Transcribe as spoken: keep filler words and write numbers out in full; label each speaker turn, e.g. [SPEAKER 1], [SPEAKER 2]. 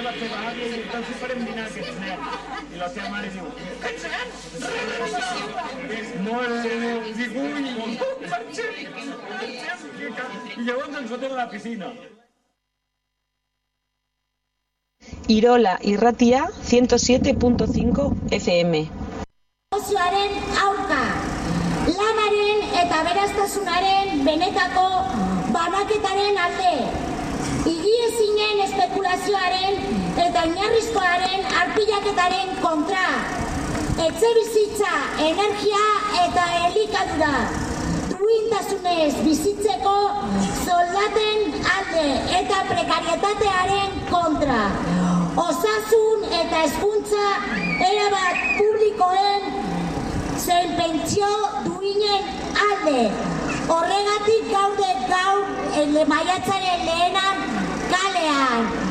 [SPEAKER 1] te la teva àvia i estan superem dinar aquests nens. I la teva mare diu, aquests nens? Mare, dic, ui, marxem, marxem. I llavors ens fotem a la piscina.
[SPEAKER 2] Irola Irratia ciento siete punto cinco F M.
[SPEAKER 3] Negozioaren aurka, lanaren eta aberastasunaren benetako banaketaren alde, higiezinen espekulazioaren eta oinarrizkoaren arpilaketaren kontra, etxebizitza, energia eta elikadura, duintasunez bizitzeko soldaten alde eta prekarietatearen kontra, osasun eta hezkuntza erabat publikoen zein pentsio duinen alde. Horregatik gaude gaur maiatzaren lehenan kalean.